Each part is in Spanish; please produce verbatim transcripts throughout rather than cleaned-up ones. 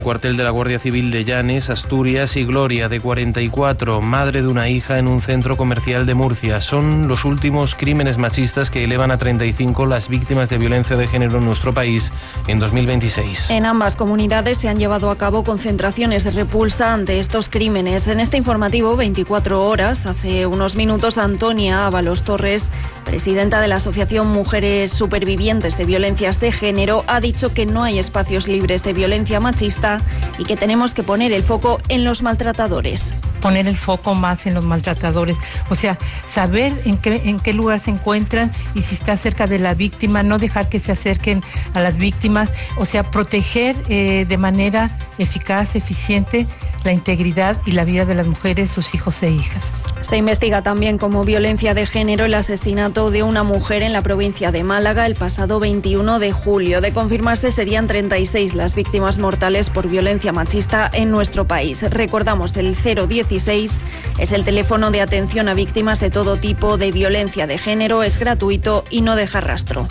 Cuartel de la Guardia Civil de Llanes, Asturias, y Gloria, de cuarenta y cuatro, madre de una hija en un centro comercial de Murcia. Son los últimos crímenes machistas que elevan a treinta y cinco las víctimas de violencia de género en nuestro país en dos mil veintiséis. En ambas comunidades se han llevado a cabo concentraciones de repulsa ante estos crímenes. En este informativo, veinticuatro horas, hace unos minutos, Antonia Ábalos Torres, presidenta de la Asociación Mujeres Supervivientes de Violencias de Género, ha dicho que no hay espacios libres de violencia machista y que tenemos que poner el foco en los maltratadores. Poner el foco más en los maltratadores, o sea, saber en qué, en qué lugar se encuentran y si está cerca de la víctima, no dejar que se acerquen a las víctimas, o sea, proteger eh, de manera eficaz, eficiente, la integridad y la vida de las mujeres, sus hijos e hijas. Se investiga también como violencia de género el asesinato de una mujer en la provincia de Málaga el pasado veintiuno de julio. De confirmarse, serían treinta y seis las víctimas mortales por violencia machista en nuestro país. Recordamos, el cero dieciséis es el teléfono de atención a víctimas de todo tipo de violencia de género, es gratuito y no deja rastro.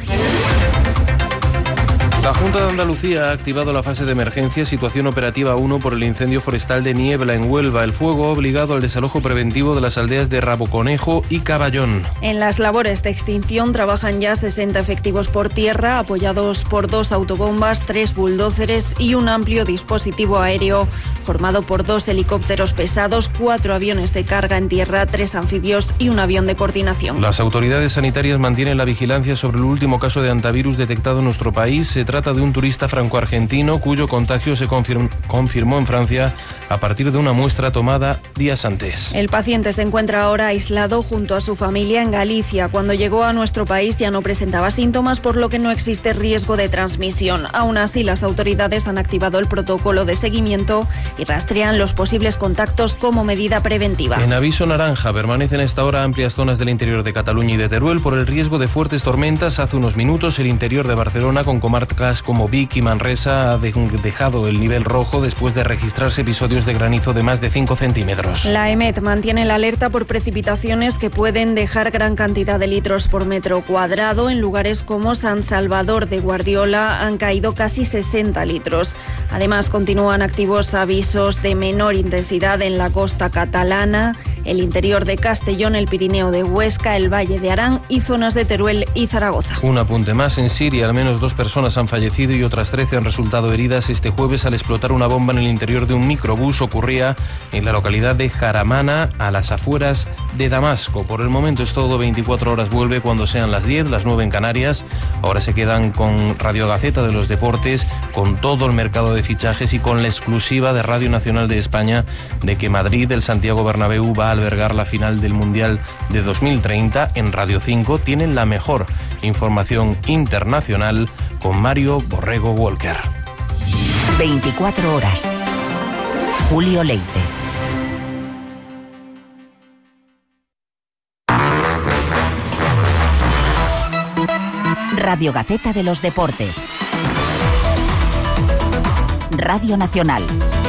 La Junta de Andalucía ha activado la fase de emergencia situación operativa uno por el incendio forestal de Niebla en Huelva. El fuego ha obligado al desalojo preventivo de las aldeas de Raboconejo y Caballón. En las labores de extinción trabajan ya sesenta efectivos por tierra, apoyados por dos autobombas, tres bulldóceres y un amplio dispositivo aéreo formado por dos helicópteros pesados, cuatro aviones de carga en tierra, tres anfibios y un avión de coordinación. Las autoridades sanitarias mantienen la vigilancia sobre el último caso de hantavirus detectado en nuestro país. Se trata de un turista franco-argentino cuyo contagio se confirm- confirmó en Francia a partir de una muestra tomada días antes. El paciente se encuentra ahora aislado junto a su familia en Galicia. Cuando llegó a nuestro país ya no presentaba síntomas, por lo que no existe riesgo de transmisión. Aún así, las autoridades han activado el protocolo de seguimiento y rastrean los posibles contactos como medida preventiva. En aviso naranja permanecen a esta hora amplias zonas del interior de Cataluña y de Teruel por el riesgo de fuertes tormentas. Hace unos minutos el interior de Barcelona, con comarcas como Vic y Manresa, ha dejado el nivel rojo después de registrarse episodios de granizo de más de cinco centímetros. La EMET mantiene la alerta por precipitaciones que pueden dejar gran cantidad de litros por metro cuadrado. En lugares como San Salvador de Guardiola han caído casi sesenta litros. Además, continúan activos avisos de menor intensidad en la costa catalana, el interior de Castellón, el Pirineo de Huesca, el Valle de Arán y zonas de Teruel y Zaragoza. Un apunte más: en Siria al menos dos personas han fallecido y otras trece han resultado heridas este jueves al explotar una bomba en el interior de un microbús. Ocurría en la localidad de Jaramana, a las afueras de Damasco. Por el momento es todo. veinticuatro horas vuelve cuando sean las diez, las nueve en Canarias. Ahora se quedan con Radio Gaceta de los Deportes, con todo el mercado de fichajes y con la exclusiva de Radio Nacional de España de que Madrid, el Santiago Bernabéu, va a albergar la final del Mundial de dos mil treinta. En Radio cinco tienen la mejor información internacional con Mario Borrego Walker. veinticuatro horas. Julio Leite. Radio Gaceta de los Deportes. Radio Nacional.